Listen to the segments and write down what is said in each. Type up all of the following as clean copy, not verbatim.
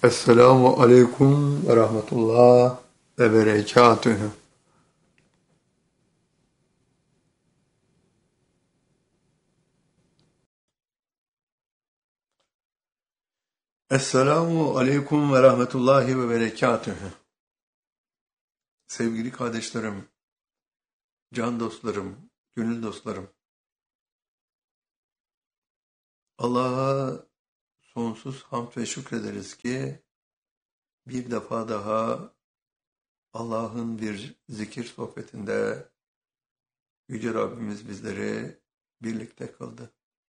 Esselamu aleyküm ve rahmetullah ve berekatühü. Esselamu aleyküm ve rahmetullahi ve berekatühü. Sevgili kardeşlerim, can dostlarım, gönül dostlarım. Allah'a sonsuz hamd ve şükrederiz ki bir defa daha Allah'ın bir zikir sohbetinde Yüce Rabbimiz bizleri birlikte kıldı.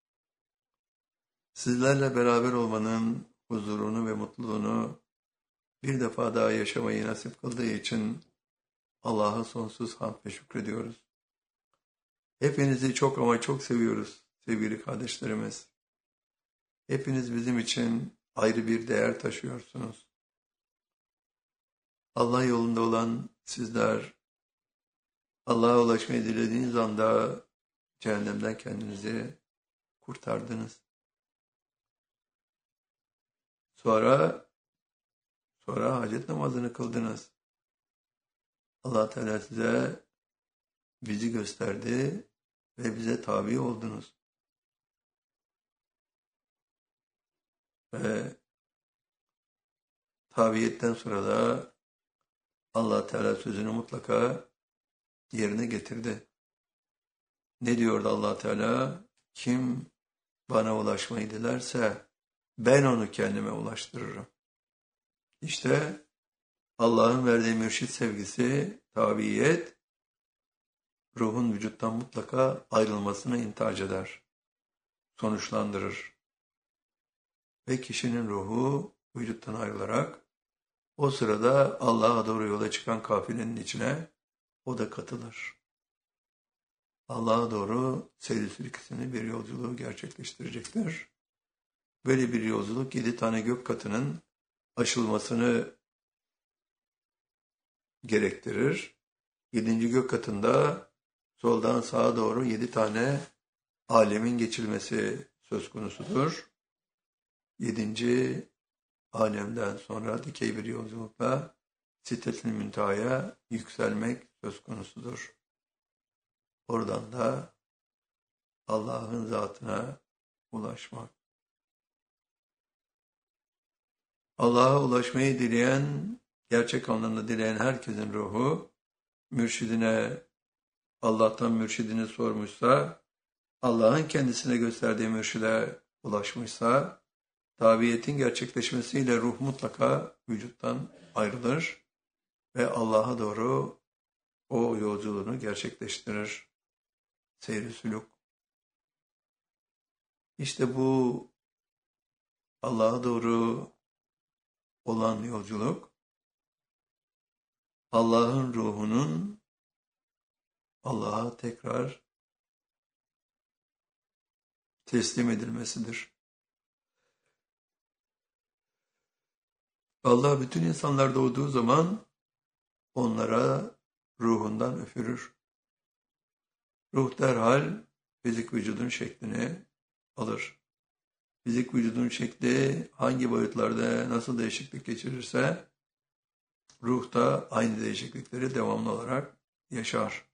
Sizlerle beraber olmanın huzurunu ve mutluluğunu bir defa daha yaşamayı nasip kıldığı için Allah'a sonsuz hamd ve şükrediyoruz. Hepinizi çok ama çok seviyoruz sevgili kardeşlerimiz. Hepiniz bizim için ayrı bir değer taşıyorsunuz. Allah yolunda olan sizler, Allah'a ulaşmayı dilediğiniz anda cehennemden kendinizi kurtardınız. Sonra hacet namazını kıldınız. Allah Teala size bizi gösterdi ve bize tabi oldunuz. Ve tabiyetten sonra da Allah Teala sözünü mutlaka yerine getirdi. Ne diyordu Allah Teala? Kim bana ulaşmayı dilerse ben onu kendime ulaştırırım. İşte Allah'ın verdiği mürşit sevgisi, tabiyet, ruhun vücuttan mutlaka ayrılmasını intihac eder, sonuçlandırır. Ve kişinin ruhu vücuttan ayrılarak o sırada Allah'a doğru yola çıkan kafilenin içine o da katılır. Allah'a doğru seyir sülüküsünü bir yolculuğu gerçekleştirecektir. Böyle bir yolculuk 7 tane gök katının aşılmasını gerektirir. 7. gök katında soldan sağa doğru 7 tane alemin geçilmesi söz konusudur. 7. alemden sonra dikey bir yolculukla Sidret-i Münteha'ya yükselmek söz konusudur. Oradan da Allah'ın zatına ulaşmak. Allah'a ulaşmayı dileyen, gerçek anlamda dileyen herkesin ruhu, mürşidine, Allah'tan mürşidini sormuşsa, Allah'ın kendisine gösterdiği mürşide ulaşmışsa, tabiyetin gerçekleşmesiyle ruh mutlaka vücuttan ayrılır ve Allah'a doğru o yolculuğunu gerçekleştirir. Seyr-i sülûk. İşte bu Allah'a doğru olan yolculuk, Allah'ın ruhunun Allah'a tekrar teslim edilmesidir. Allah bütün insanlar doğduğu zaman onlara ruhundan üfürür. Ruh derhal fizik vücudun şeklini alır. Fizik vücudun şekli hangi boyutlarda nasıl değişiklik geçirirse ruh da aynı değişiklikleri devamlı olarak yaşar.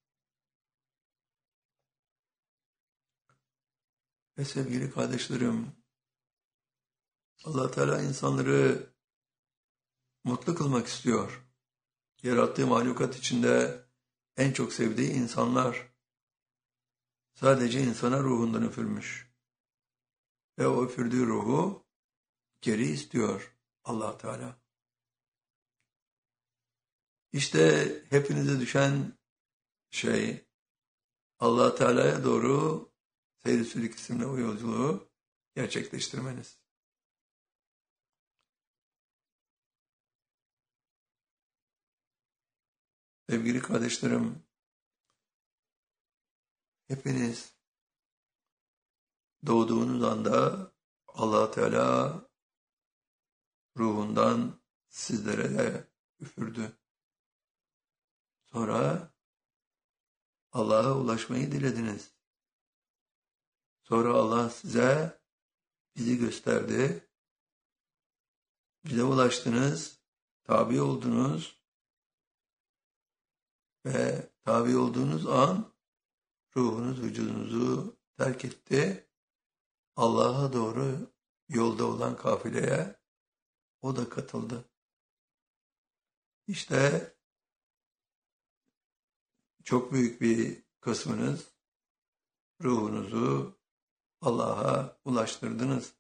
Ve sevgili kardeşlerim, Allah Teala insanları mutlu kılmak istiyor. Yarattığı mahlukat içinde en çok sevdiği insanlar. Sadece insana ruhundan üfürmüş. Ve o üfürdüğü ruhu geri istiyor Allah Teala. İşte hepinize düşen şey Allah Teala'ya doğru Seyr-i Sülük isimli o yolculuğu gerçekleştirmeniz. Sevgili kardeşlerim, hepiniz doğduğunuz anda Allah Teala ruhundan sizlere de üfürdü. Sonra Allah'a ulaşmayı dilediniz. Sonra Allah size bizi gösterdi. bize ulaştınız, tabi oldunuz ve tabi olduğunuz an ruhunuz vücudunuzu terk etti. Allah'a doğru yolda olan kafileye o da katıldı. İşte çok büyük bir kısmınız ruhunuzu Allah'a ulaştırdınız.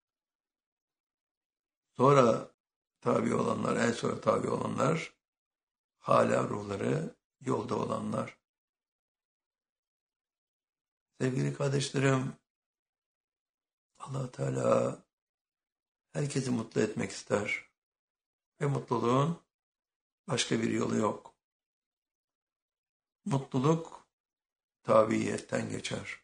Sonra tabi olanlar, en sonra tabi olanlar, hala ruhları yolda olanlar. Sevgili kardeşlerim, Allah Teala herkesi mutlu etmek ister ve mutluluğun başka bir yolu yok. Mutluluk tabiiyetten geçer.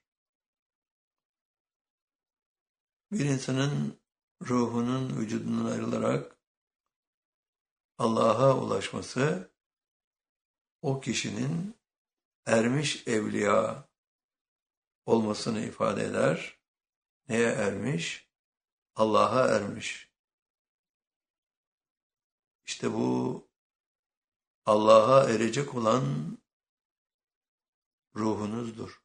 Bir insanın ruhunun vücudundan ayrılarak Allah'a ulaşması o kişinin ermiş evliya olmasını ifade eder. Neye ermiş? Allah'a ermiş. İşte bu Allah'a erecek olan ruhunuzdur.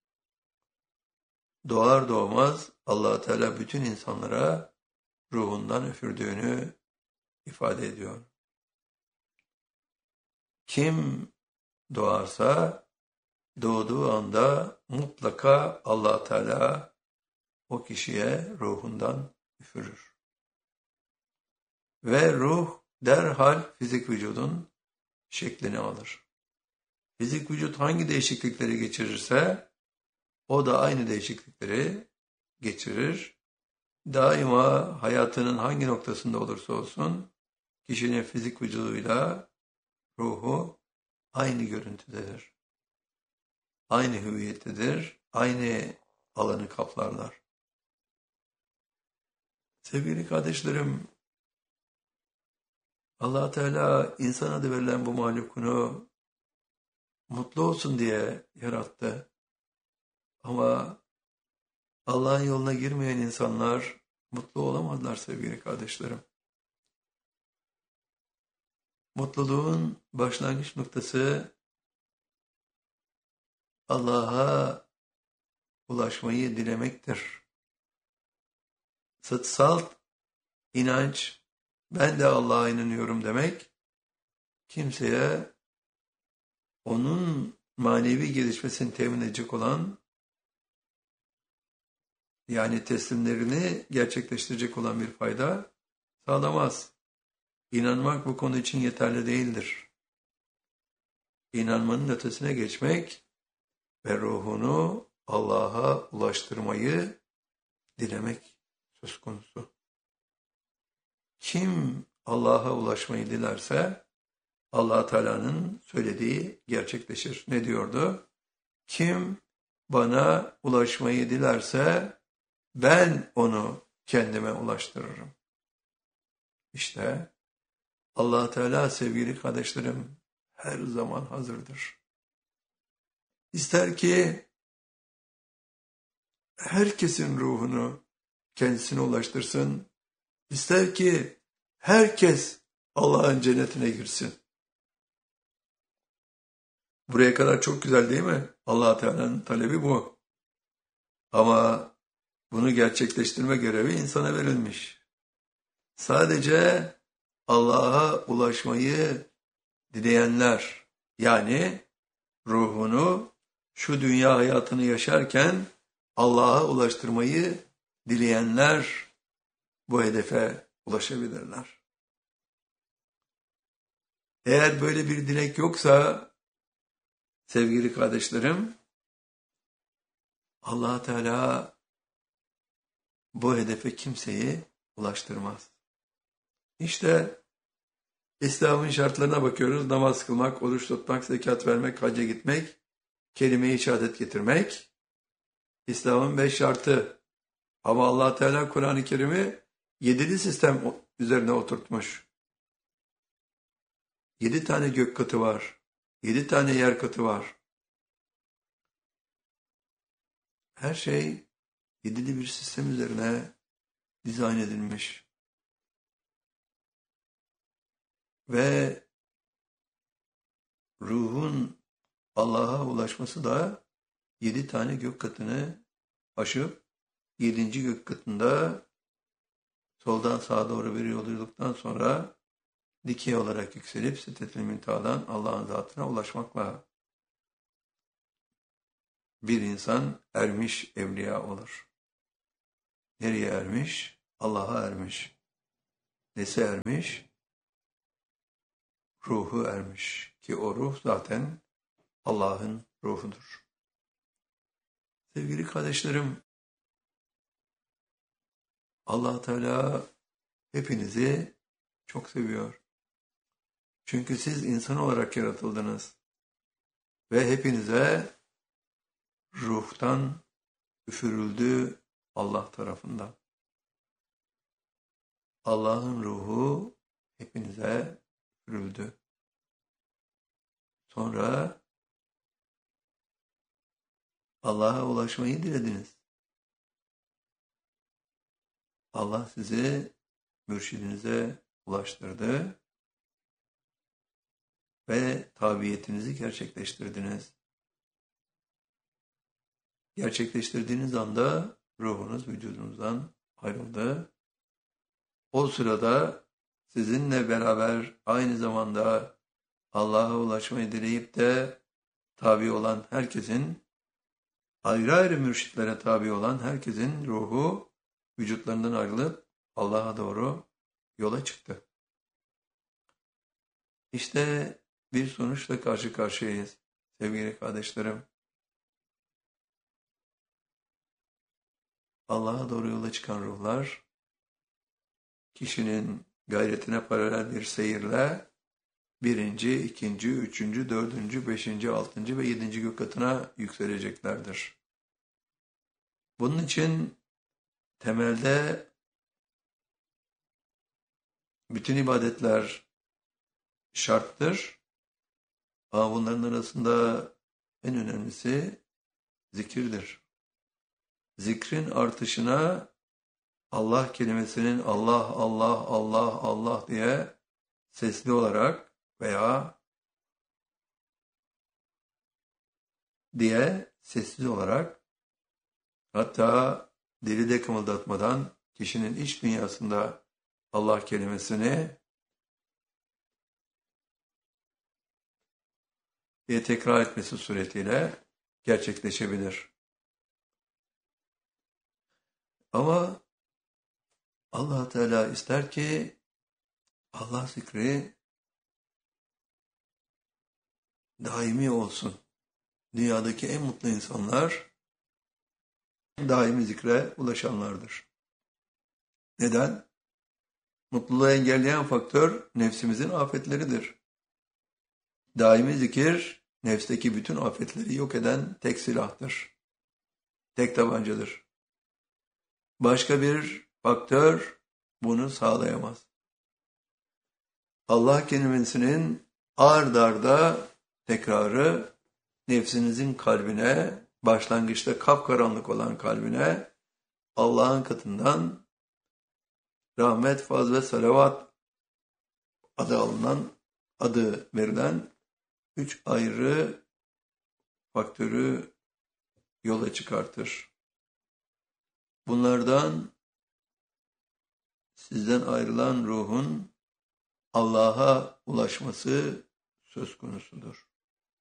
Doğar doğmaz Allah Teala bütün insanlara ruhundan üfürdüğünü ifade ediyor. Kim doğarsa doğduğu anda mutlaka Allah Teala o kişiye ruhundan üfürür. Ve ruh derhal fizik vücudun şeklini alır. Fizik vücut hangi değişiklikleri geçirirse o da aynı değişiklikleri geçirir. Daima hayatının hangi noktasında olursa olsun kişinin fizik vücuduyla ruhu aynı görüntüdedir. Aynı hüviyettedir. Aynı alanı kaplarlar. Sevgili kardeşlerim, Allah Teala insan adı verilen bu mahlukunu mutlu olsun diye yarattı. Ama Allah'ın yoluna girmeyen insanlar mutlu olamadılar sevgili kardeşlerim. Mutluluğun başlangıç noktası Allah'a ulaşmayı dilemektir. Salt inanç, ben de Allah'a inanıyorum demek, kimseye onun manevi gelişmesini temin edecek olan, yani teslimlerini gerçekleştirecek olan bir fayda sağlamaz. İnanmak bu konu için yeterli değildir. İnanmanın ötesine geçmek ve ruhunu Allah'a ulaştırmayı dilemek söz konusu. Kim Allah'a ulaşmayı dilerse Allah Teala'nın söylediği gerçekleşir. Ne diyordu? Kim bana ulaşmayı dilerse ben onu kendime ulaştırırım. İşte Allah Teala sevgili kardeşlerim her zaman hazırdır. İster ki herkesin ruhunu kendisine ulaştırsın, ister ki herkes Allah'ın cennetine girsin. Buraya kadar çok güzel değil mi? Allah Teala'nın talebi bu. Ama bunu gerçekleştirme görevi insana verilmiş. Sadece Allah'a ulaşmayı dileyenler, yani ruhunu şu dünya hayatını yaşarken Allah'a ulaştırmayı dileyenler bu hedefe ulaşabilirler. Eğer böyle bir dilek yoksa sevgili kardeşlerim, Allah Teala bu hedefe kimseyi ulaştırmaz. İşte İslam'ın şartlarına bakıyoruz. Namaz kılmak, oruç tutmak, zekat vermek, hacca gitmek, kelime-i şehadet getirmek. İslam'ın 5 şartı. Ama Allah Teala Kur'an-ı Kerim'i 7'li sistem üzerine oturtmuş. 7 tane gök katı var. 7 tane yer katı var. Her şey 7'li bir sistem üzerine dizayn edilmiş. Ve ruhun Allah'a ulaşması da 7 tane gök katını aşıp 7. gök katında soldan sağa doğru bir yolculuktan sonra dikey olarak yükselip Sidret-i Münteha'dan Allah'ın zatına ulaşmakla bir insan ermiş evliya olur. Nereye ermiş? Allah'a ermiş. Nesi ermiş? Ruhu ermiş. Ki o ruh zaten Allah'ın ruhudur. Sevgili kardeşlerim, Allah Teala hepinizi çok seviyor. Çünkü siz insan olarak yaratıldınız. Ve hepinize ruhtan üfürüldü Allah tarafından. Allah'ın ruhu hepinize üfürüldü. Sonra Allah'a ulaşmayı dilediniz. Allah sizi mürşidinize ulaştırdı ve tabiyetinizi gerçekleştirdiniz. Gerçekleştirdiğiniz anda ruhunuz vücudunuzdan ayrıldı. O sırada sizinle beraber aynı zamanda Allah'a ulaşmayı dileyip de tabi olan herkesin, ayrı ayrı mürşitlere tabi olan herkesin ruhu vücutlarından ayrılıp Allah'a doğru yola çıktı. İşte bir sonuçla karşı karşıyayız sevgili kardeşlerim. Allah'a doğru yola çıkan ruhlar, kişinin gayretine paralel bir seyirle 1., 2., 3., 4., 5., 6. ve 7. gök katına yükseleceklerdir. Bunun için temelde bütün ibadetler şarttır. Ama bunların arasında en önemlisi zikirdir. Zikrin artışına Allah kelimesinin Allah, Allah, Allah, Allah diye sesli olarak veya sessiz olarak, hatta dili de kımıldatmadan kişinin iç dünyasında Allah kelimesini tekrar etmesi suretiyle gerçekleşebilir. Ama Allah Teala ister ki Allah zikri daimi olsun. Dünyadaki en mutlu insanlar daimi zikre ulaşanlardır. Neden? Mutluluğu engelleyen faktör nefsimizin afetleridir. Daimi zikir nefsteki bütün afetleri yok eden tek silahtır. Tek tabancadır. Başka bir faktör bunu sağlayamaz. Allah kelimesinin ard arda tekrarı nefsinizin kalbine, başlangıçta kapkaranlık olan kalbine Allah'ın katından rahmet, faz ve salavat adı verilen 3 ayrı faktörü yola çıkartır. Bunlardan sizden ayrılan ruhun Allah'a ulaşması söz konusudur.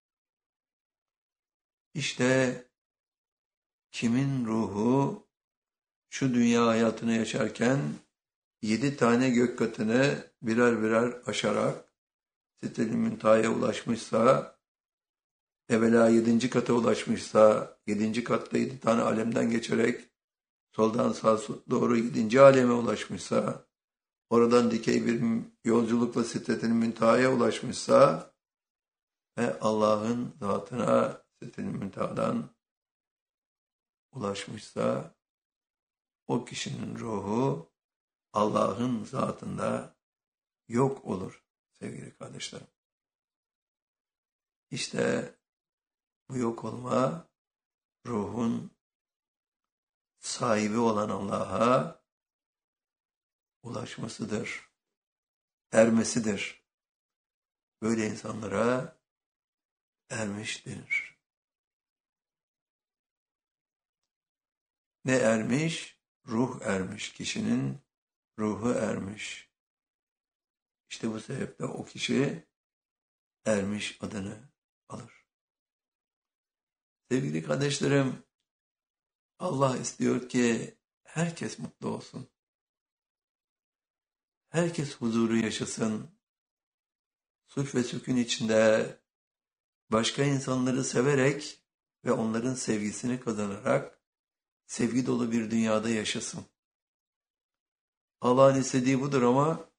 İşte kimin ruhu şu dünya hayatını yaşarken 7 tane gök katını birer birer aşarak Sidret-i Münteha'ya ulaşmışsa, evvela 7. kata ulaşmışsa, 7. katta 7 tane alemden geçerek soldan sağa doğru 7. aleme ulaşmışsa, oradan dikey bir yolculukla Sidret-i Münteha'ya ulaşmışsa ve Allah'ın zatına Sidret-i Münteha'dan ulaşmışsa, o kişinin ruhu Allah'ın zatında yok olur sevgili kardeşlerim. İşte bu yok olma ruhun sahibi olan Allah'a ulaşmasıdır, ermesidir. böyle insanlara ermiş denir. Ne ermiş? Ruh ermiş. Kişinin ruhu ermiş. İşte bu sebeple o kişi ermiş adını alır. Sevgili kardeşlerim, Allah istiyor ki herkes mutlu olsun. Herkes huzuru yaşasın. Sulh ve sükun içinde başka insanları severek ve onların sevgisini kazanarak sevgi dolu bir dünyada yaşasın. Allah'ın istediği budur ama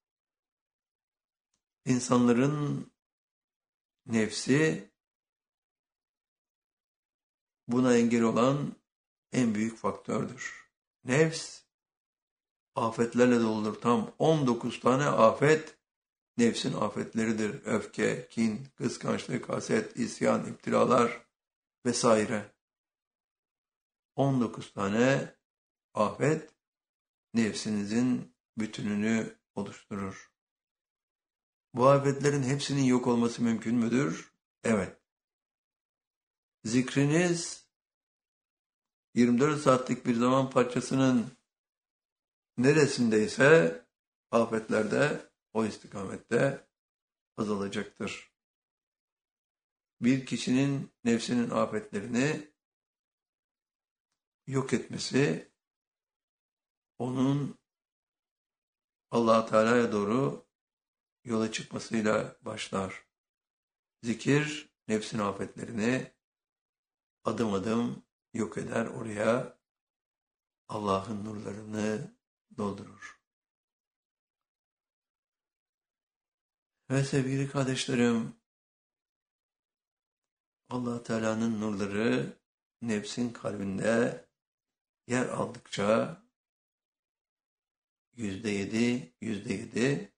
insanların nefsi buna engel olan en büyük faktördür. Nefs afetlerle doludur. Tam 19 tane afet nefsin afetleridir. Öfke, kin, kıskançlık, haset, isyan, iptiralar vesaire. 19 tane afet nefsinizin bütününü oluşturur. Bu afetlerin hepsinin yok olması mümkün müdür? Evet. Zikriniz 24 saatlik bir zaman parçasının neresindeyse afetler de o istikamette azalacaktır. Bir kişinin nefsinin afetlerini yok etmesi onun Allah-u Teala'ya doğru yola çıkmasıyla başlar. Zikir nefsin afetlerini adım adım yok eder, oraya Allah'ın nurlarını doldurur. Ve sevgili kardeşlerim, Allah Teala'nın nurları nefsin kalbinde yer aldıkça %7,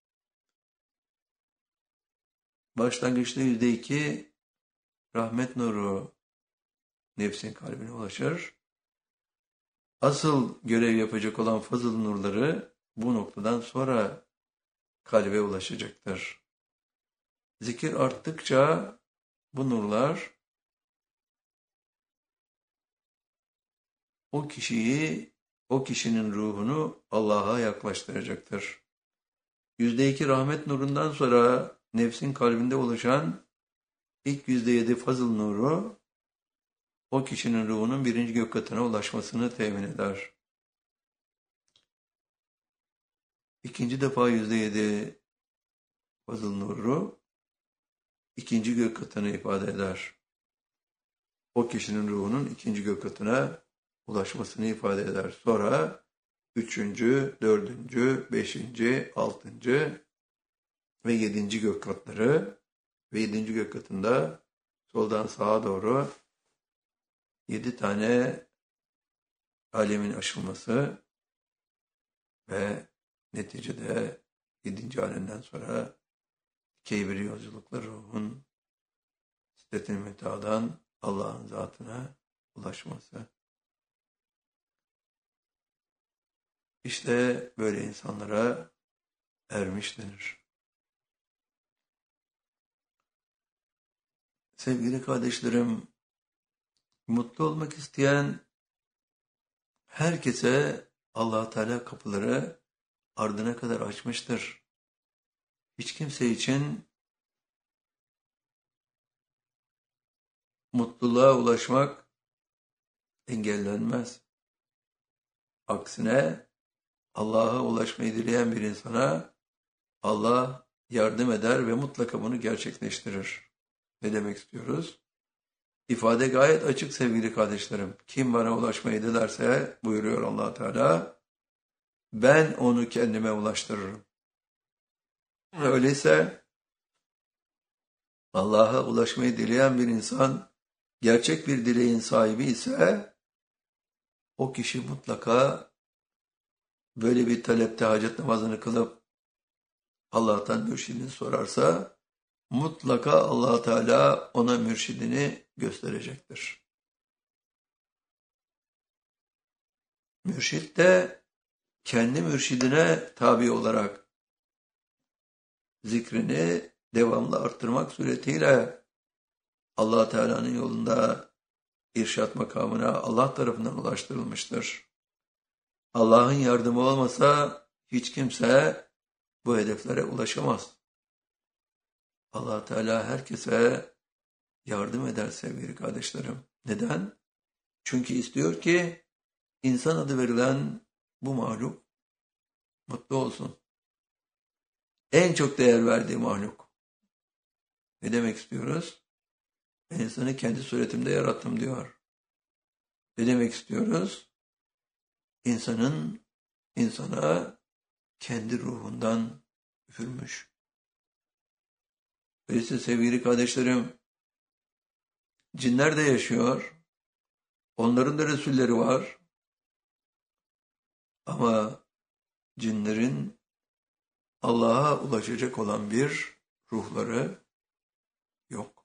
başlangıçta %2 rahmet nuru nefsin kalbine ulaşır. Asıl görev yapacak olan fazıl nurları bu noktadan sonra kalbe ulaşacaktır. Zikir arttıkça bu nurlar o kişinin ruhunu Allah'a yaklaştıracaktır. %2 rahmet nurundan sonra nefsin kalbinde oluşan ilk %7 fazıl nuru o kişinin ruhunun birinci gök katına ulaşmasını temin eder. İkinci defa %7 fazıl nuru ikinci gök katını ifade eder. O kişinin ruhunun ikinci gök katına ulaşmasını ifade eder. Sonra üçüncü, dördüncü, beşinci, altıncı ve yedinci gök katları ve yedinci gök katında soldan sağa doğru 7 tane alemin aşılması ve neticede 7. alemden sonra dikey bir yolculukla ruhun sidret-i münteha'dan Allah'ın zatına ulaşması. İşte böyle insanlara ermiş denir. Sevgili kardeşlerim, mutlu olmak isteyen herkese Allah Teala kapıları ardına kadar açmıştır. Hiç kimse için mutluluğa ulaşmak engellenmez. Aksine Allah'a ulaşmayı dileyen bir insana Allah yardım eder ve mutlaka bunu gerçekleştirir. Ne demek istiyoruz? İfade gayet açık sevgili kardeşlerim. Kim bana ulaşmayı dilerse buyuruyor Allah Teala, ben onu kendime ulaştırırım. Öyleyse Allah'a ulaşmayı dileyen bir insan gerçek bir dileğin sahibi ise o kişi mutlaka böyle bir talepte hacet namazını kılıp Allah'tan mürşidini sorarsa mutlaka Allah Teala ona mürşidini gösterecektir. Mürşid de kendi mürşidine tabi olarak zikrini devamlı arttırmak suretiyle Allah Teala'nın yolunda irşat makamına Allah tarafından ulaştırılmıştır. Allah'ın yardımı olmasa hiç kimse bu hedeflere ulaşamaz. Allah Teala herkese yardım eder sevgili kardeşlerim. Neden? Çünkü istiyor ki insan adı verilen bu mahluk mutlu olsun. En çok değer verdiği mahluk. Ne demek istiyoruz? Ben insanı kendi suretimde yarattım diyor. Ne demek istiyoruz? İnsana kendi ruhundan üfürmüş. Öyleyse sevgili kardeşlerim, cinler de yaşıyor. Onların da resulleri var. Ama cinlerin Allah'a ulaşacak olan bir ruhları yok.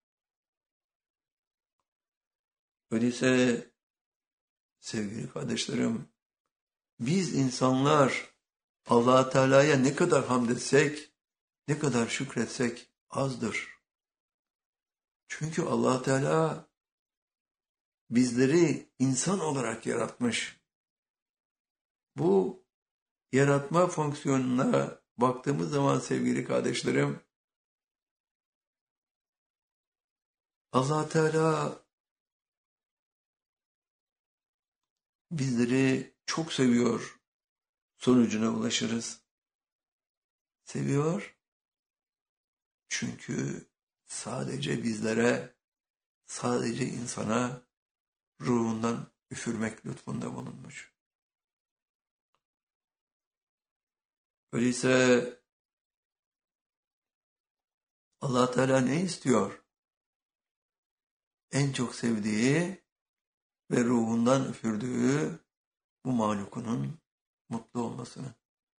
Öyleyse sevgili kardeşlerim, biz insanlar Allah Teala'ya ne kadar hamd etsek, ne kadar şükretsek azdır. Çünkü Allah Teala bizleri insan olarak yaratmış. Bu yaratma fonksiyonuna baktığımız zaman sevgili kardeşlerim, Allah Teala bizleri çok seviyor sonucuna ulaşırız. Seviyor çünkü sadece bizlere, sadece insana ruhundan üfürmek lütfunda bulunmuş. Öyleyse Allah Teala ne istiyor? En çok sevdiği ve ruhundan üfürdüğü bu mahlukunun mutlu olmasını.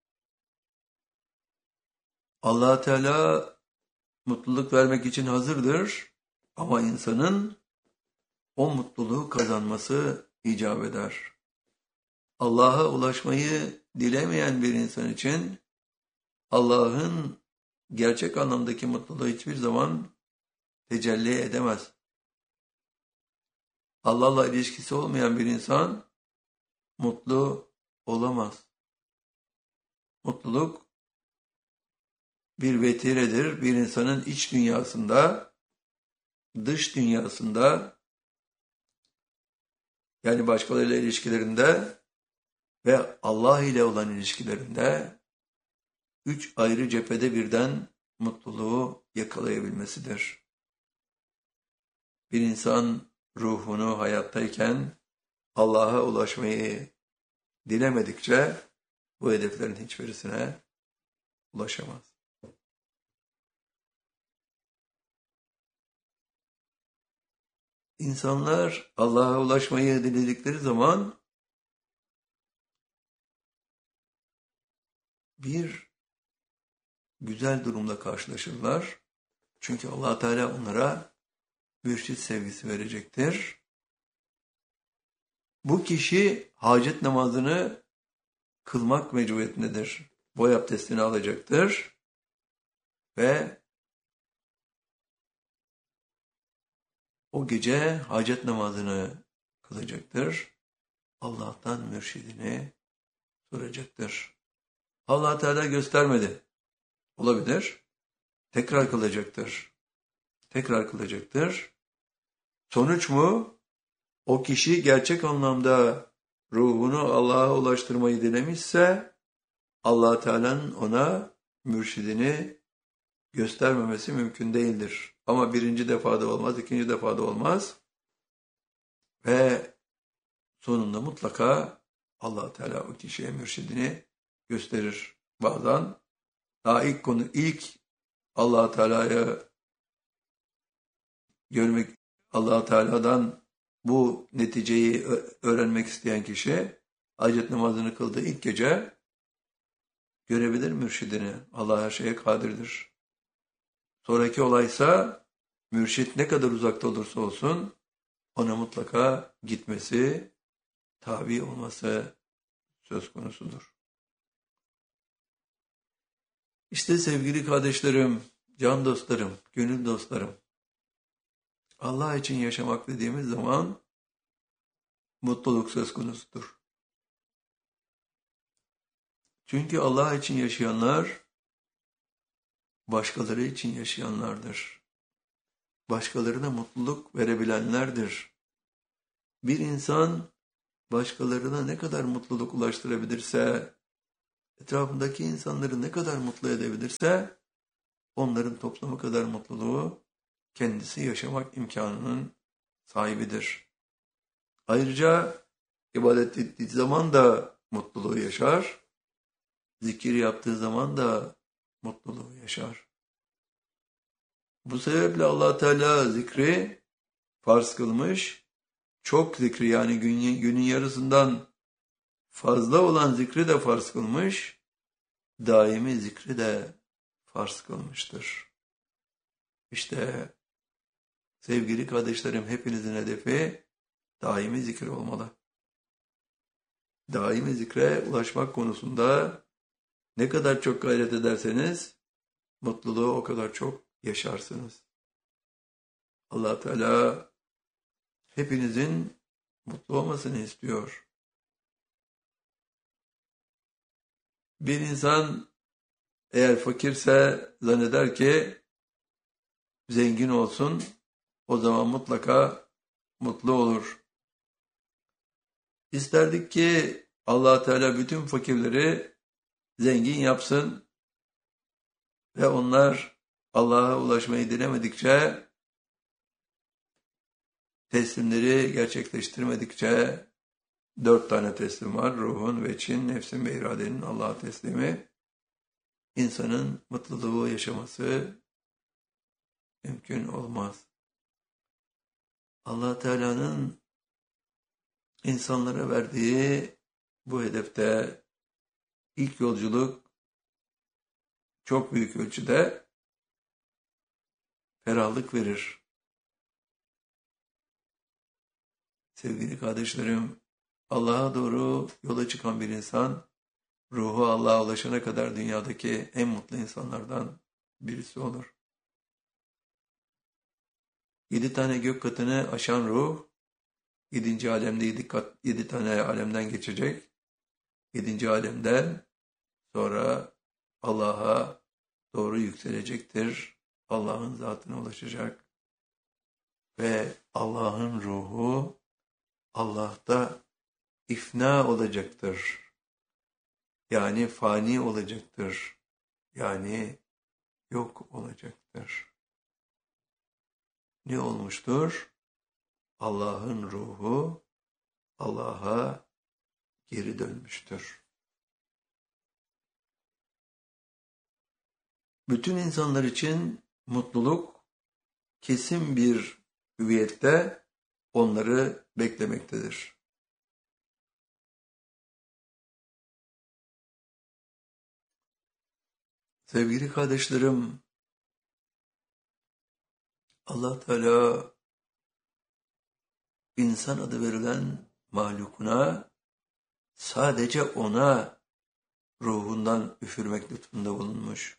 Allah Teala mutluluk vermek için hazırdır ama insanın o mutluluğu kazanması icap eder. Allah'a ulaşmayı dilemeyen bir insan için Allah'ın gerçek anlamdaki mutluluğu hiçbir zaman tecelli edemez. Allah'la ilişkisi olmayan bir insan mutlu olamaz. Mutluluk bir vetiredir. Bir insanın iç dünyasında, dış dünyasında, yani başkalarıyla ilişkilerinde ve Allah ile olan ilişkilerinde 3 ayrı cephede birden mutluluğu yakalayabilmesidir. Bir insan ruhunu hayattayken Allah'a ulaşmayı dilemedikçe bu hedeflerin hiçbirisine ulaşamaz. İnsanlar Allah'a ulaşmayı diledikleri zaman bir güzel durumla karşılaşırlar. Çünkü Allah Teala onlara mürşit sevgisi verecektir. Bu kişi hacet namazını kılmak mecburiyetindedir. Boy abdestini alacaktır ve o gece hacet namazını kılacaktır. Allah'tan mürşidini soracaktır. Allah Teala göstermedi. Olabilir. Tekrar kılacaktır. Tekrar kılacaktır. Sonuç mu? O kişi gerçek anlamda ruhunu Allah'a ulaştırmayı dilemişse Allah Teala'nın ona mürşidini göstermemesi mümkün değildir. Ama birinci defada olmaz, ikinci defada olmaz. Ve sonunda mutlaka Allah Teala o kişiye mürşidini gösterir. Bazen daha ilk Allah Teala'ya görmek, Allah Teala'dan bu neticeyi öğrenmek isteyen kişi hacet namazını kıldığı ilk gece görebilir mürşidini. Allah her şeye kadirdir. Sonraki olaysa mürşit ne kadar uzakta olursa olsun ona mutlaka gitmesi, tabi olması söz konusudur. İşte sevgili kardeşlerim, can dostlarım, gönül dostlarım, Allah için yaşamak dediğimiz zaman mutluluk söz konusudur. Çünkü Allah için yaşayanlar başkaları için yaşayanlardır. Başkalarına mutluluk verebilenlerdir. Bir insan başkalarına ne kadar mutluluk ulaştırabilirse, etrafındaki insanları ne kadar mutlu edebilirse, onların toplamı kadar mutluluğu kendisi yaşamak imkanının sahibidir. Ayrıca ibadet ettiği zaman da mutluluğu yaşar, zikir yaptığı zaman da mutluluğu yaşar. Bu sebeple Allah Teala zikri farz kılmış, çok zikri yani günün yarısından fazla olan zikri de farz kılmış, daimi zikri de farz kılmıştır. İşte sevgili kardeşlerim, hepinizin hedefi daimi zikir olmalı. Daimi zikre ulaşmak konusunda ne kadar çok gayret ederseniz mutluluğu o kadar çok yaşarsınız. Allah Teala hepinizin mutlu olmasını istiyor. Bir insan eğer fakirse zanneder ki zengin olsun, o zaman mutlaka mutlu olur. İsterdik ki Allah Teala bütün fakirleri zengin yapsın ve onlar Allah'a ulaşmayı dilemedikçe, teslimleri gerçekleştirmedikçe, 4 tane teslim var: ruhun, veçin, nefsin ve iradenin Allah'a teslimi. İnsanın mutluluğu yaşaması mümkün olmaz. Allah Teala'nın insanlara verdiği bu hedefte ilk yolculuk çok büyük ölçüde ferahlık verir. Sevgili kardeşlerim, Allah'a doğru yola çıkan bir insan, ruhu Allah'a ulaşana kadar dünyadaki en mutlu insanlardan birisi olur. 7 tane gök katını aşan ruh, 7. alemde 7 tane alemden geçecek. 7. alemden sonra Allah'a doğru yükselecektir. Allah'ın zatına ulaşacak. Ve Allah'ın ruhu Allah'ta ifna olacaktır. Yani fani olacaktır. Yani yok olacaktır. Ne olmuştur? Allah'ın ruhu Allah'a geri dönmüştür. Bütün insanlar için mutluluk kesin bir hüviyette onları beklemektedir. Sevgili kardeşlerim, Allah Teala insan adı verilen mahlukuna sadece ona ruhundan üfürmek lütfunda bulunmuş.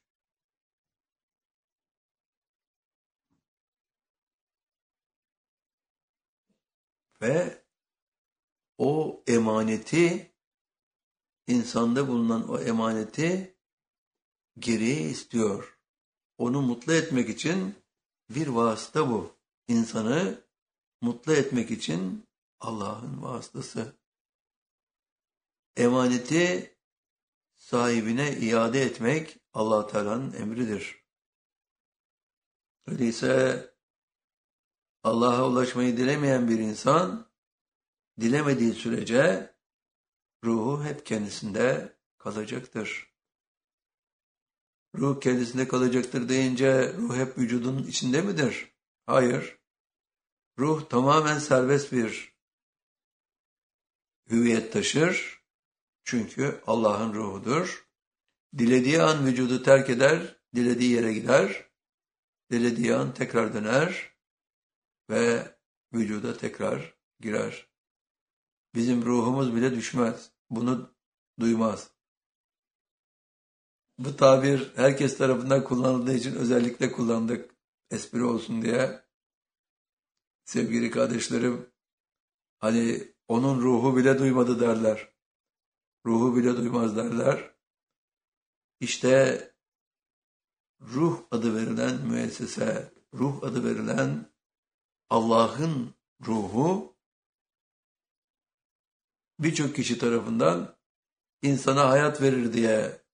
Ve o emaneti, insanda bulunan o emaneti geriye istiyor. Onu mutlu etmek için bir vasıta bu. İnsanı mutlu etmek için Allah'ın vasıtası. Emaneti sahibine iade etmek Allah Teala'nın emridir. Öyleyse Allah'a ulaşmayı dilemeyen bir insan, dilemediği sürece ruhu hep kendisinde kalacaktır. Ruh kendisinde kalacaktır deyince ruh hep vücudun içinde midir? Hayır. Ruh tamamen serbest bir hüviyet taşır. Çünkü Allah'ın ruhudur. Dilediği an vücudu terk eder, dilediği yere gider. Dilediği an tekrar döner ve vücuda tekrar girer. Bizim ruhumuz bile düşmez. Bunu duymaz. Bu tabir herkes tarafından kullanıldığı için özellikle kullandık. Espri olsun diye. Sevgili kardeşlerim, hani onun ruhu bile duymadı derler. Ruhu bile duymaz derler. İşte ruh adı verilen müessese, ruh adı verilen Allah'ın ruhu birçok kişi tarafından insana hayat verir diye